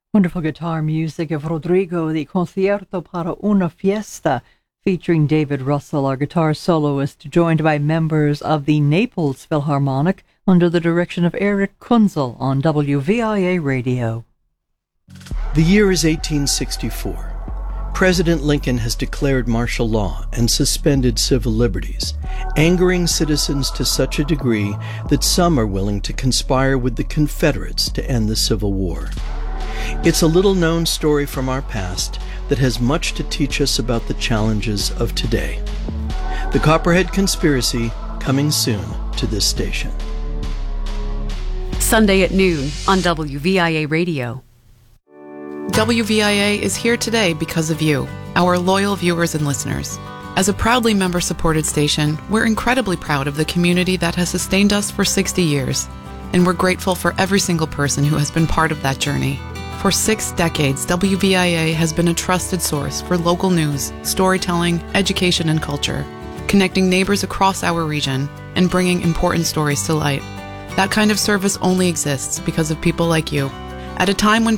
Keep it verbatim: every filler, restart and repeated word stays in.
Wonderful guitar music of Rodrigo, the Concierto para una Fiesta, featuring David Russell, our guitar soloist, joined by members of the Naples Philharmonic under the direction of Eric Kunzel on W V I A Radio. The year is eighteen sixty-four. President Lincoln has declared martial law and suspended civil liberties, angering citizens to such a degree that some are willing to conspire with the Confederates to end the Civil War. It's a little-known story from our past that has much to teach us about the challenges of today. The Copperhead Conspiracy, coming soon to this station. Sunday at noon on W V I A Radio. W V I A is here today because of you, our loyal viewers and listeners. As a proudly member-supported station, we're incredibly proud of the community that has sustained us for sixty years, and we're grateful for every single person who has been part of that journey. For six decades, W V I A has been a trusted source for local news, storytelling, education, and culture, connecting neighbors across our region and bringing important stories to light. That kind of service only exists because of people like you. At a time when